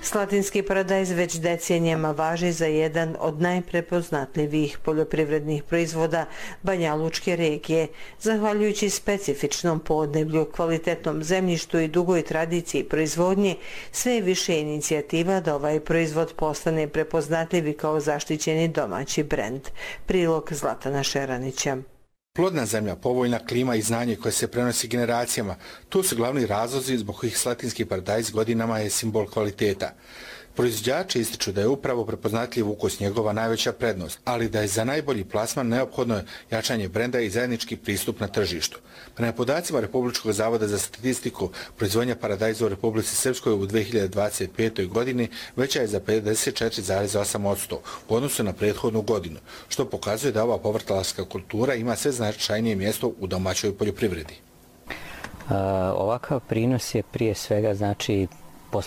Slatinski paradajz već decenijama važi za jedan od najprepoznatljivijih poljoprivrednih proizvoda Banjalučke regije. Zahvaljujući specifičnom podneblju, kvalitetnom zemljištu i dugoj tradiciji proizvodnje, sve je više inicijativa da ovaj proizvod postane prepoznatljivi kao zaštićeni domaći brend. Prilog Zlatana Šeranića. Plodna zemlja, povoljna klima i znanje koje se prenosi generacijama, tu su glavni razlozi zbog kojih slatinski paradajz godinama je simbol kvaliteta. Proizvođači ističu da je upravo prepoznatljiv ukus njegova najveća prednost, ali da je za najbolji plasman neophodno jačanje brenda i zajednički pristup na tržištu. Prema podacima Republičkog zavoda za statistiku, proizvodnja paradajza u Republici Srpskoj u 2025. godini veća je za 54,8% u odnosu na prethodnu godinu, što pokazuje da ova povrtlarska kultura ima sve značajnije mjesto u domaćoj poljoprivredi. Ovakav prinos je prije svega